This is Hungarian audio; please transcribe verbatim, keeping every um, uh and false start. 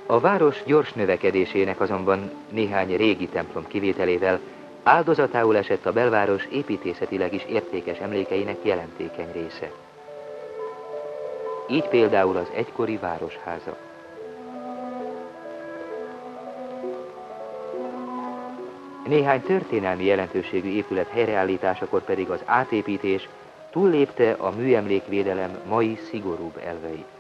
A város gyors növekedésének azonban néhány régi templom kivételével áldozatául esett a belváros építészetileg is értékes emlékeinek jelentékeny része. Így például az egykori városháza. Néhány történelmi jelentőségű épület helyreállításakor pedig az átépítés túllépte a műemlékvédelem mai szigorúbb elveit.